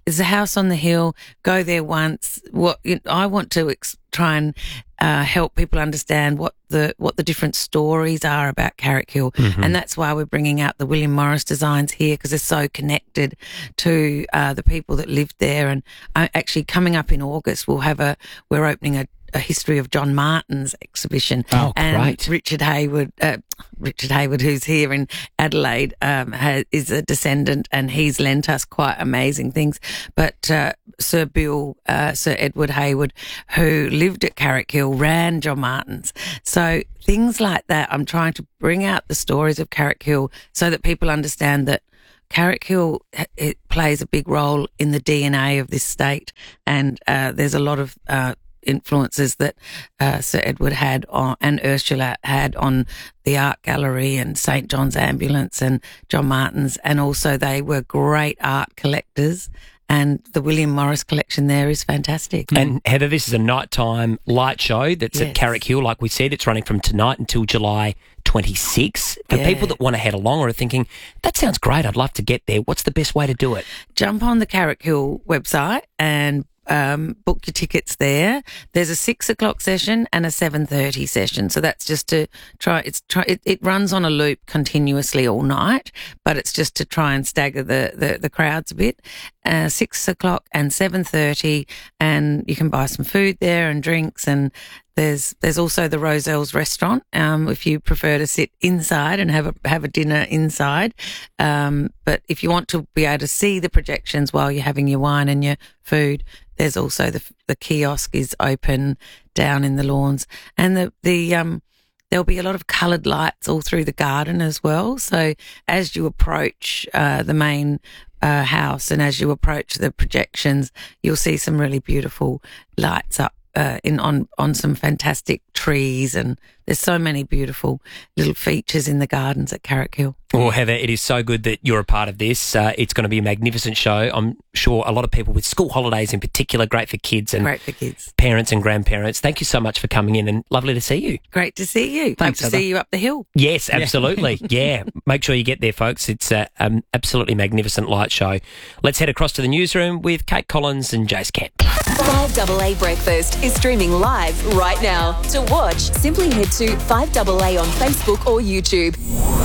There's a house on the hill. Go there once. What you know, I want to ex- try and uh, help people understand what the what the different stories are about Carrickhill, Mm-hmm. and that's why we're bringing out the William Morris designs here, because they're so connected to uh, the people that lived there. And uh, actually, coming up in August, we'll have a we're opening a. a history of John Martin's exhibition. Oh, and great. Richard Hayward, uh, Richard Hayward, who's here in Adelaide, um, has, is a descendant, and he's lent us quite amazing things. But uh, Sir Bill, uh, Sir Edward Hayward, who lived at Carrickhill, ran John Martin's. So things like that, I'm trying to bring out the stories of Carrickhill so that people understand that Carrickhill, it plays a big role in the D N A of this state, and uh, there's a lot of uh, influences that uh, Sir Edward had on, and Ursula had on the art gallery and Saint John's Ambulance and John Martin's, and also they were great art collectors. And the William Morris collection there is fantastic. And Heather, this is a nighttime light show that's Yes. at Carrickhill. Like we said, it's running from tonight until July twenty-sixth. For Yeah. people that want to head along or are thinking, that sounds great, I'd love to get there, what's the best way to do it? Jump on the Carrickhill website and um, book your tickets there. There's a six o'clock session and a seven thirty session. So that's just to try. It's try. It, it runs on a loop continuously all night, but it's just to try and stagger the the, the crowds a bit. Uh, six o'clock and seven thirty, and you can buy some food there and drinks. And there's there's also the Roselle's restaurant. Um, if you prefer to sit inside and have a have a dinner inside, um, but if you want to be able to see the projections while you're having your wine and your food, there's also the the kiosk is open down in the lawns, and the the um. There'll be a lot of coloured lights all through the garden as well. So as you approach uh, the main uh, house and as you approach the projections, you'll see some really beautiful lights up uh, in on on some fantastic trees, and there's so many beautiful little features in the gardens at Carrickhill. Well, Heather, it is so good that you're a part of this. Uh, it's going to be a magnificent show. I'm sure a lot of people with school holidays in particular, great for kids and Great for kids. parents and grandparents. Thank you so much for coming in, and lovely to see you. Great to see you. Thanks, Hope to Heather. see you up the hill. Yes, absolutely. Yeah. Make sure you get there, folks. It's an um, absolutely magnificent light show. Let's head across to the newsroom with Kate Collins and Jace Kent. five A A Breakfast is streaming live right now. To watch, simply head to five A A on Facebook or YouTube.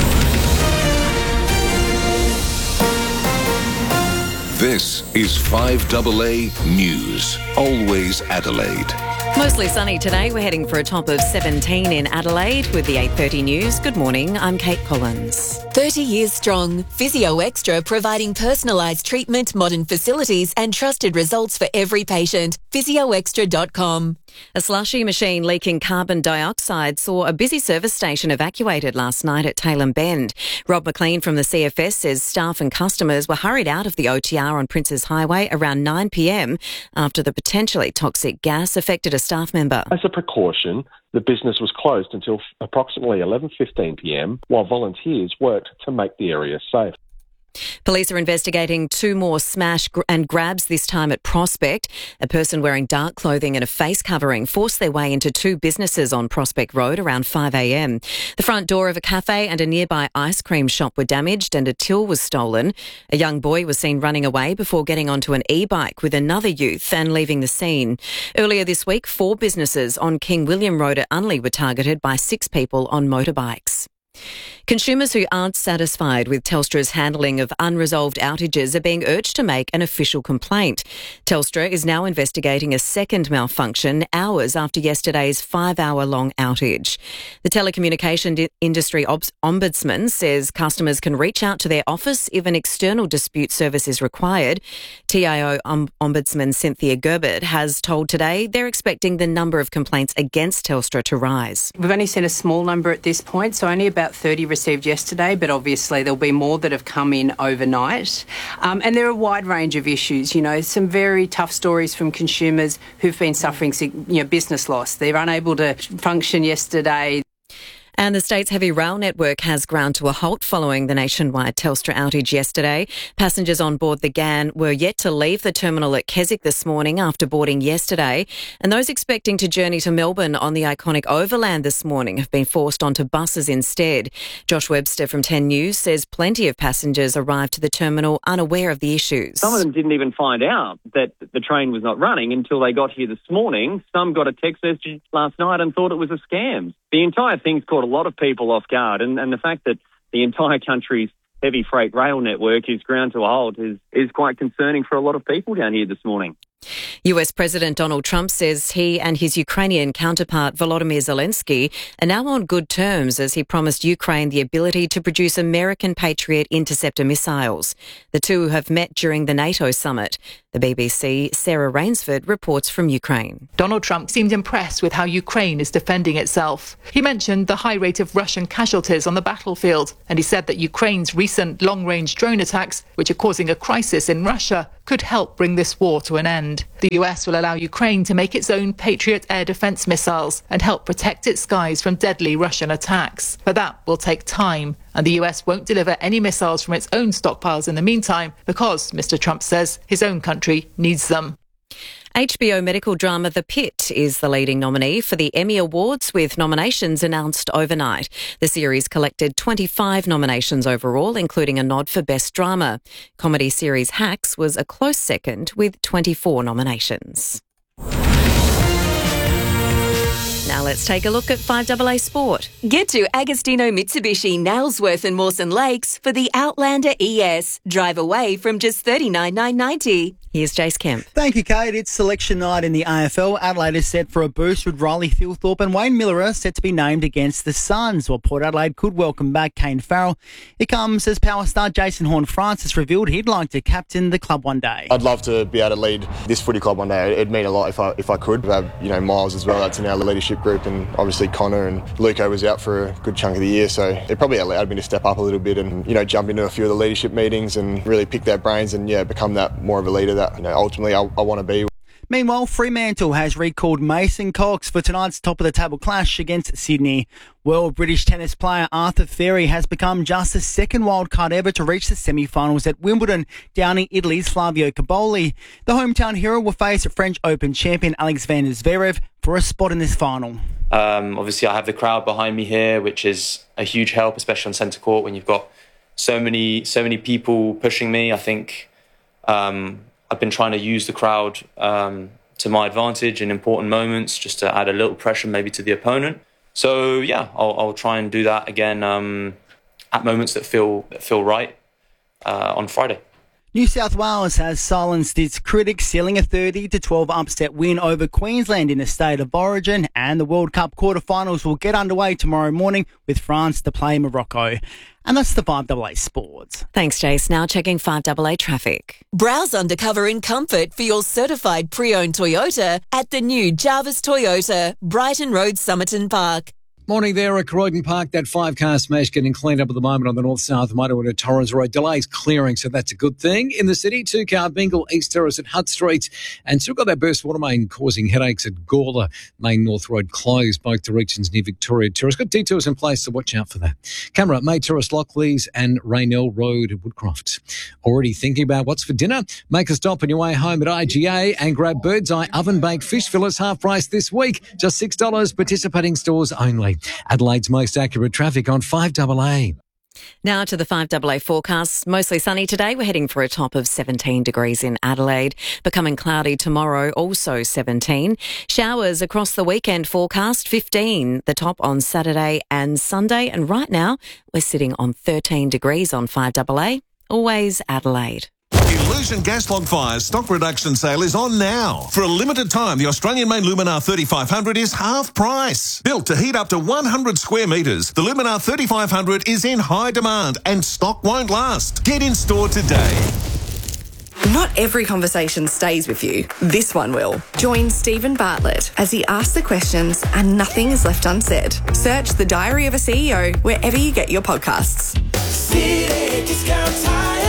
This is five A A News. Always Adelaide. Mostly sunny today. We're heading for a top of seventeen in Adelaide with the eight thirty news. Good morning, I'm Kate Collins. thirty years strong. Physio Extra providing personalised treatment, modern facilities and trusted results for every patient. physio extra dot com. A slushy machine leaking carbon dioxide saw a busy service station evacuated last night at Tailem Bend. Rob McLean from the C F S says staff and customers were hurried out of the O T R on Princes Highway around nine p m after the potentially toxic gas affected a staff member. As a precaution, the business was closed until approximately eleven fifteen p m while volunteers worked to make the area safe. Police are investigating two more smash gr- and grabs, this time at Prospect. A person wearing dark clothing and a face covering forced their way into two businesses on Prospect Road around five a m. The front door of a cafe and a nearby ice cream shop were damaged and a till was stolen. A young boy was seen running away before getting onto an e-bike with another youth and leaving the scene. Earlier this week, four businesses on King William Road at Unley were targeted by six people on motorbikes. Consumers who aren't satisfied with Telstra's handling of unresolved outages are being urged to make an official complaint. Telstra is now investigating a second malfunction hours after yesterday's five-hour-long outage. The telecommunication di- industry obs- ombudsman says customers can reach out to their office if an external dispute service is required. T I O om- Ombudsman Cynthia Gerbert has told Today they're expecting the number of complaints against Telstra to rise. We've only seen a small number at this point, so only about thirty received yesterday, but obviously there'll be more that have come in overnight. Um, and there are a wide range of issues, you know, some very tough stories from consumers who've been suffering, you know, business loss. They're unable to function yesterday. And the state's heavy rail network has ground to a halt following the nationwide Telstra outage yesterday. Passengers on board the G A N were yet to leave the terminal at Keswick this morning after boarding yesterday. And those expecting to journey to Melbourne on the iconic Overland this morning have been forced onto buses instead. Josh Webster from ten News says plenty of passengers arrived to the terminal unaware of the issues. Some of them didn't even find out that the train was not running until they got here this morning. Some got a text message last night and thought it was a scam. The entire thing's caught a lot of people off guard, and, and the fact that the entire country's heavy freight rail network is ground to a halt is, is quite concerning for a lot of people down here this morning. U S President Donald Trump says he and his Ukrainian counterpart Volodymyr Zelensky are now on good terms as he promised Ukraine the ability to produce American Patriot interceptor missiles. The two have met during the NATO summit. The B B C Sarah Rainsford reports from Ukraine. Donald Trump seemed impressed with how Ukraine is defending itself. He mentioned the high rate of Russian casualties on the battlefield, and he said that Ukraine's recent long-range drone attacks, which are causing a crisis in Russia, could help bring this war to an end. The U S will allow Ukraine to make its own Patriot air defence missiles and help protect its skies from deadly Russian attacks. But that will take time, and the U S won't deliver any missiles from its own stockpiles in the meantime because, Mister Trump says, his own country needs them. H B O medical drama The Pit is the leading nominee for the Emmy Awards, with nominations announced overnight. The series collected twenty-five nominations overall, including a nod for Best Drama. Comedy series Hacks was a close second with twenty-four nominations. Now let's take a look at five double A Sport. Get to Agostino Mitsubishi, Nailsworth and Mawson Lakes for the Outlander E S. Drive away from just thirty-nine thousand nine hundred ninety dollars. Here's Jace Kemp. Thank you, Kate. It's selection night in the A F L. Adelaide is set for a boost with Riley Thilthorpe and Wayne Miller are set to be named against the Suns, while Port Adelaide could welcome back Kane Farrell. It comes as power star Jason Horne-Francis revealed he'd like to captain the club one day. I'd love to be able to lead this footy club one day. It'd mean a lot if I if I could. We have, you know, Miles as well, that's in our leadership group, and obviously Connor and Luco was out for a good chunk of the year, so it probably allowed me to step up a little bit and, you know, jump into a few of the leadership meetings and really pick their brains and, yeah, become that more of a leader that, you know, ultimately I, I want to be. Meanwhile, Fremantle has recalled Mason Cox for tonight's top-of-the-table clash against Sydney. World British tennis player Arthur Ferry has become just the second wildcard ever to reach the semi-finals at Wimbledon, downing Italy's Flavio Caboli. The hometown hero will face French Open champion Alexander Zverev for a spot in this final. Um, obviously, I have the crowd behind me here, which is a huge help, especially on centre court when you've got so many, so many people pushing me. I think um, I've been trying to use the crowd um, to my advantage in important moments, just to add a little pressure maybe to the opponent. So yeah, I'll, I'll try and do that again um, at moments that feel that feel right uh, on Friday. New South Wales has silenced its critics, sealing a thirty to twelve upset win over Queensland in the state of origin, and the World Cup quarterfinals will get underway tomorrow morning with France to play Morocco. And that's the five double A Sports. Thanks, Jace. Now checking five double A traffic. Browse undercover in comfort for your certified pre-owned Toyota at the new Jarvis Toyota, Brighton Road, Somerton Park. Morning there at Croydon Park. That five-car smash getting cleaned up at the moment on the north-south motorway to Torrens Road. Delays clearing, so that's a good thing. In the city, two-car Bingle, East Terrace at Hutt Street. And still got that burst water main causing headaches at Gawler. Main North Road closed, both directions near Victoria Terrace. Got detours in place, so watch out for that. Camera, May Terrace, Lockleys and Raynell Road at Woodcroft. Already thinking about what's for dinner? Make a stop on your way home at I G A and grab Bird's Eye oven-baked fish fillets half price this week. Just six dollars, participating stores only. Adelaide's most accurate traffic on five double A. Now to the five double A forecast. Mostly sunny today. We're heading for a top of seventeen degrees in Adelaide. Becoming cloudy tomorrow, also seventeen. Showers across the weekend forecast, fifteen. The top on Saturday and Sunday. And right now, we're sitting on thirteen degrees on five double A. Always Adelaide. Illusion Gas Log Fire's stock reduction sale is on now. For a limited time, the Australian-made Luminar thirty-five hundred is half price. Built to heat up to one hundred square metres, the Luminar thirty-five hundred is in high demand and stock won't last. Get in store today. Not every conversation stays with you. This one will. Join Stephen Bartlett as he asks the questions and nothing is left unsaid. Search The Diary of a C E O wherever you get your podcasts. City Discount Tire.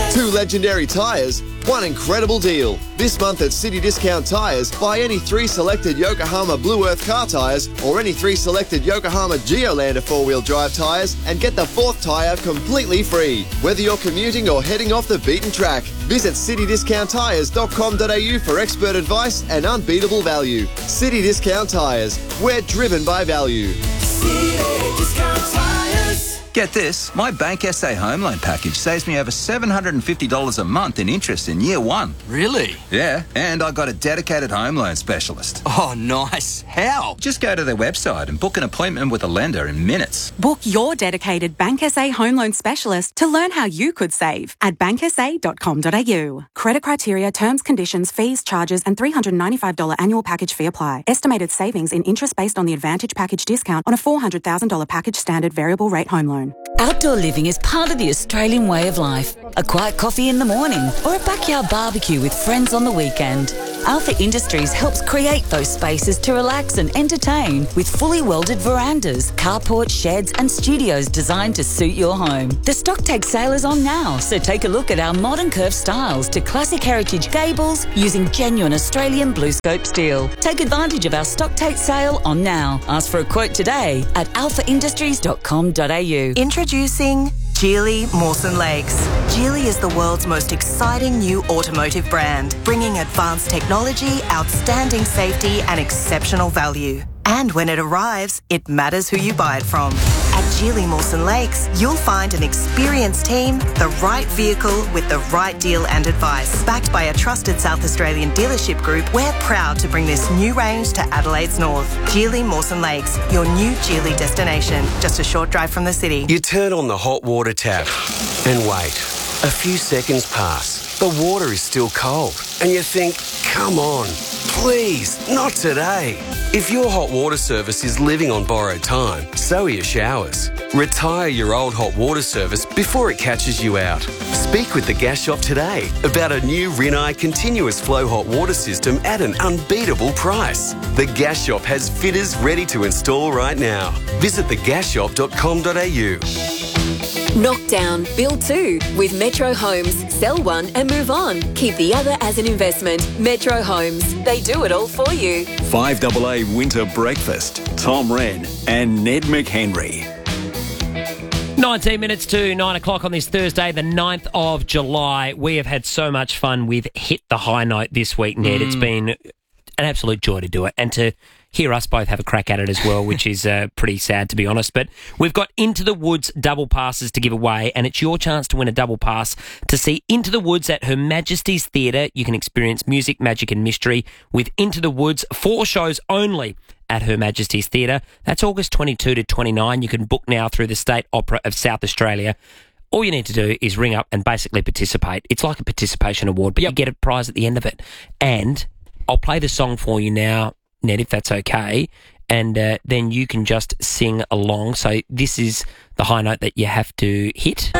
Two legendary tyres, one incredible deal. This month at City Discount Tyres, buy any three selected Yokohama Blue Earth car tyres or any three selected Yokohama Geolander four-wheel drive tyres and get the fourth tyre completely free. Whether you're commuting or heading off the beaten track, visit city discount tyres dot com dot a u for expert advice and unbeatable value. City Discount Tyres, we're driven by value. City Discount Tyres. Get this, my Bank S A home loan package saves me over seven hundred fifty dollars a month in interest in year one. Really? Yeah, and I got a dedicated home loan specialist. Oh, nice. How? Just go to their website and book an appointment with a lender in minutes. Book your dedicated Bank S A home loan specialist to learn how you could save at bank s a dot com dot a u. Credit criteria, terms, conditions, fees, charges and three hundred ninety-five dollars annual package fee apply. Estimated savings in interest based on the Advantage package discount on a four hundred thousand dollars package standard variable rate home loan. Outdoor living is part of the Australian way of life. A quiet coffee in the morning or a backyard barbecue with friends on the weekend. Alpha Industries helps create those spaces to relax and entertain with fully welded verandas, carports, sheds and studios designed to suit your home. The stock take sale is on now, so take a look at our modern curved styles to classic heritage gables using genuine Australian BlueScope steel. Take advantage of our stock take sale on now. Ask for a quote today at alpha industries dot com dot a u. Introducing Geely Mawson Lakes. Geely is the world's most exciting new automotive brand, bringing advanced technology, outstanding safety and exceptional value. And when it arrives, it matters who you buy it from. At Geely Mawson Lakes, you'll find an experienced team, the right vehicle with the right deal and advice. Backed by a trusted South Australian dealership group, we're proud to bring this new range to Adelaide's north. Geely Mawson Lakes, your new Geely destination, just a short drive from the city. You turn on the hot water tap and wait. A few seconds pass. The water is still cold and you think, come on, please, not today. If your hot water service is living on borrowed time, so are your showers. Retire your old hot water service before it catches you out. Speak with the Gas Shop today about a new Rinnai continuous flow hot water system at an unbeatable price. The Gas Shop has fitters ready to install right now. Visit the gas shop dot com dot a u. Knock down, build two with Metro Homes. Sell one and move on. Keep the other as an investment. Metro Homes. They do it all for you. five double A Winter Breakfast. Tom Wren and Ned McHenry. nineteen minutes to nine o'clock on this Thursday, the ninth of July. We have had so much fun with Hit the High Note this week, Ned. Mm. It's been an absolute joy to do it and to hear us both have a crack at it as well, which is uh, pretty sad, to be honest. But we've got Into the Woods double passes to give away, and it's your chance to win a double pass to see Into the Woods at Her Majesty's Theatre. You can experience music, magic and mystery with Into the Woods, four shows only at Her Majesty's Theatre. That's August twenty-second to twenty-ninth. You can book now through the State Opera of South Australia. All you need to do is ring up and basically participate. It's like a participation award, but yep. you get a prize at the end of it. And I'll play the song for you now, Ned, if that's okay, and uh, then you can just sing along. So this is the high note that you have to hit.